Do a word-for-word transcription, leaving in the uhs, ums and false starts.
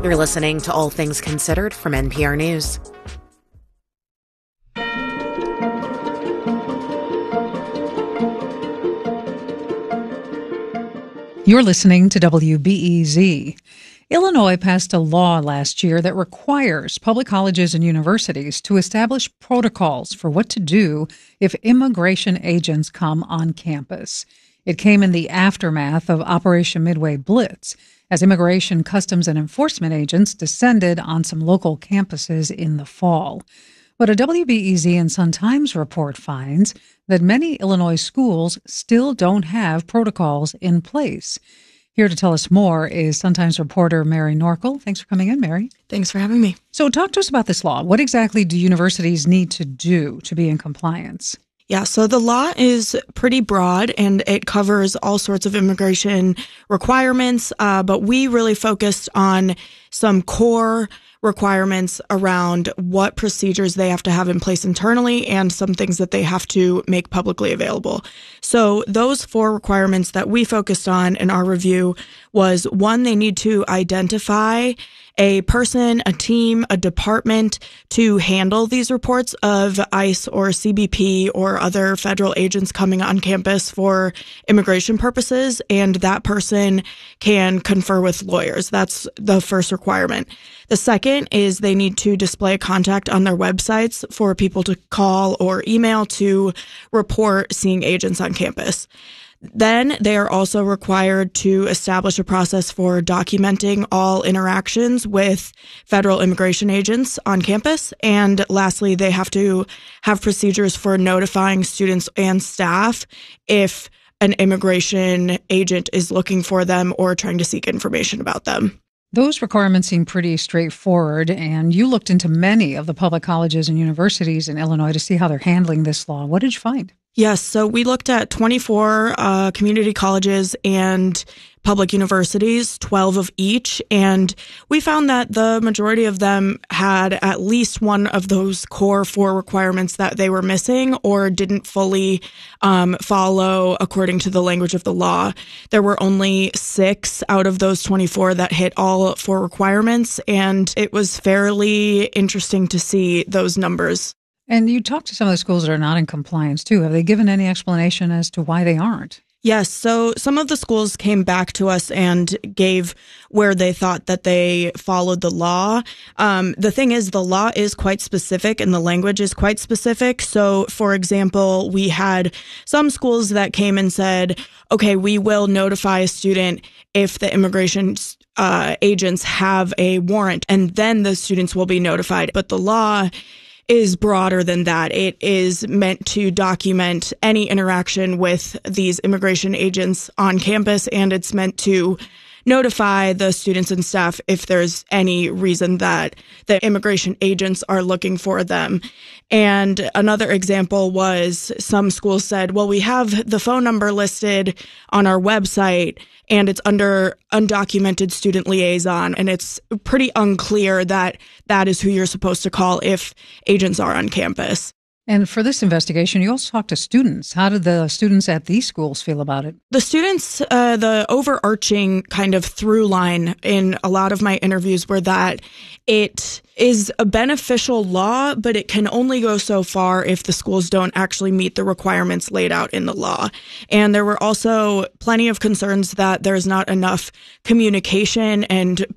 You're listening to All Things Considered from N P R News. You're listening to W B E Z. Illinois passed a law last year that requires public colleges and universities to establish protocols for what to do if immigration agents come on campus. It came in the aftermath of Operation Midway Blitz, as immigration, customs, and enforcement agents descended on some local campuses in the fall. But a W B E Z and Sun-Times report finds that many Illinois schools still don't have protocols in place. Here to tell us more is Sun-Times reporter Mary Norkel. Thanks for coming in, Mary. Thanks for having me. So talk to us about this law. What exactly do universities need to do to be in compliance? Yeah, so the law is pretty broad and it covers all sorts of immigration requirements, uh, but we really focused on some core requirements around what procedures they have to have in place internally and some things that they have to make publicly available. So those four requirements that we focused on in our review was, one, they need to identify a person, a team, a department to handle these reports of ICE or C B P or other federal agents coming on campus for immigration purposes, and that person can confer with lawyers. That's the first requirement. The second is they need to display a contact on their websites for people to call or email to report seeing agents on campus. Then they are also required to establish a process for documenting all interactions with federal immigration agents on campus. And lastly, they have to have procedures for notifying students and staff if an immigration agent is looking for them or trying to seek information about them. Those requirements seem pretty straightforward, and you looked into many of the public colleges and universities in Illinois to see how they're handling this law. What did you find? Yes, so we looked at twenty-four uh, community colleges and public universities, twelve of each, and we found that the majority of them had at least one of those core four requirements that they were missing or didn't fully um, follow according to the language of the law. There were only six out of those twenty-four that hit all four requirements, and it was fairly interesting to see those numbers. And you talked to some of the schools that are not in compliance, too. Have they given any explanation as to why they aren't? Yes. So some of the schools came back to us and gave where they thought that they followed the law. Um, the thing is, the law is quite specific and the language is quite specific. So, for example, we had some schools that came and said, okay, we will notify a student if the immigration uh, agents have a warrant, and then the students will be notified. But the law is broader than that. It is meant to document any interaction with these immigration agents on campus, and it's meant to notify the students and staff if there's any reason that the immigration agents are looking for them. And another example was some schools said, well, we have the phone number listed on our website and it's under undocumented student liaison, and it's pretty unclear that that is who you're supposed to call if agents are on campus. And for this investigation, you also talked to students. How did the students at these schools feel about it? The students, uh, the overarching kind of through line in a lot of my interviews were that it is a beneficial law, but it can only go so far if the schools don't actually meet the requirements laid out in the law. And there were also plenty of concerns that there's not enough communication and